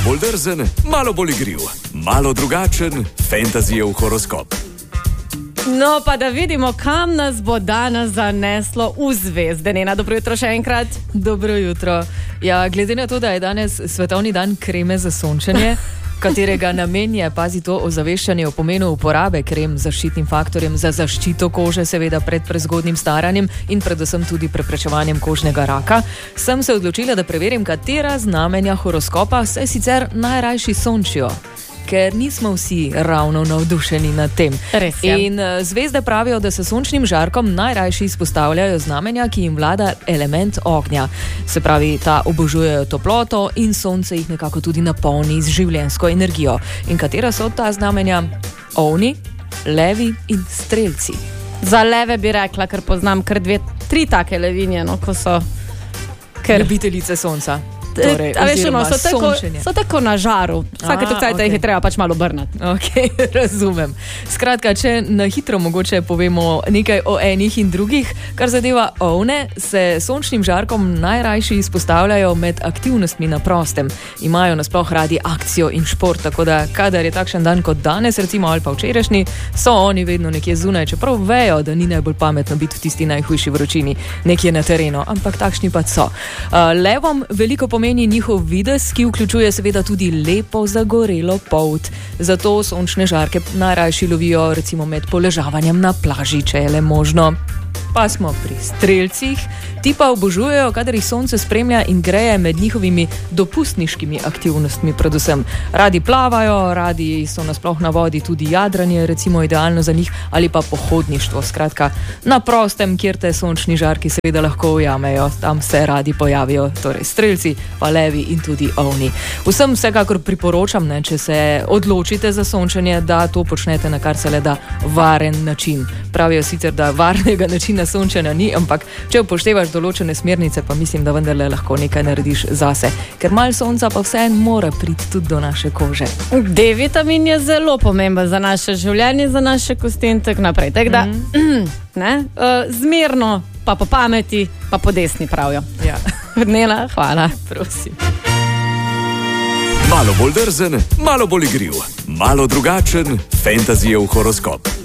bolj drzen, malo bolj igriv, malo drugačen, fantazijev horoskop. No, pa da vidimo, kam nas bo danes zaneslo v zvezde. Nena, dobro jutro še enkrat. Dobro jutro. Ja, glede na to, da je danes svetovni dan kreme za sončenje, katerega namen je, pazi to, ozaveščanje o pomenu uporabe krem z zaščitnim faktorjem za zaščito kože, seveda pred prezgodnjim staranjem in predvsem tudi preprečevanjem kožnega raka, sem se odločila, da preverim, katera znamenja horoskopa se sicer najrajši sončijo. Ker nismo vsi ravno navdušeni nad tem. Res je. In zvezde pravijo, da se sončnim žarkom najrajši izpostavljajo znamenja, ki jim vlada element ognja. Se pravi, ta obožujejo toploto in sonce jih nekako tudi napolni z življenjsko energijo. In katera so ta znamenja? Ovni, levi in strelci. Za leve bi rekla, ker poznam kar 2-3 take levinje, no, ko so... Ljubiteljice sonca. Torej, so tako na žaru. Vsake tokajte jih je treba pač malo obrnati. Ok, razumem. Skratka, če na hitro mogoče povemo nekaj o enih in drugih, kar zadeva ovne, se sončnim žarkom najrajši izpostavljajo med aktivnostmi na prostem. Imajo nasploh radi akcijo in šport, tako da kadar je takšen dan kot danes, recimo ali pa včerajšnji, so oni vedno nekje zunaj, čeprav vejo, da ni najbolj pametno biti v tisti najhujši vročini, nekje na terenu, ampak takšni pa so. Levom veliko pomeni njihov videz, ki vključuje seveda tudi lepo zagorelo polt. Zato sončne žarke najrajši lovijo recimo med poležavanjem na plaži, če je le možno. Pa smo pri strelcih. Ti pa obožujejo, kadar jih sonce spremlja in greje med njihovimi dopustniškimi aktivnostmi predvsem. Radi plavajo, radi so nasploh na vodi, tudi jadranje, recimo idealno za njih, ali pa pohodništvo, skratka na prostem, kjer te sončni žarki seveda lahko ujamejo, tam se radi pojavijo, torej strelci, pa levi in tudi ovni. Vsem vsekakor priporočam, če se odločite za sončenje, da to počnete na kar se le da varen način. Pravijo sicer, da varnega načina sončenja ni, ampak če upoštevaš določene smernice, pa mislim, da vendarle lahko nekaj narediš zase. Ker malo sonca pa vseeno mora priti tudi do naše kože. D-vitamin je zelo pomemben za naše življenje, za naše kosti in tako naprej. Tako da, zmerno, pa po pameti, pa po desni pravijo. Ja. Nela, hvala. Prosim. Malo bolj drzen, malo bolj igriv, malo drugačen, fantazijev horoskop.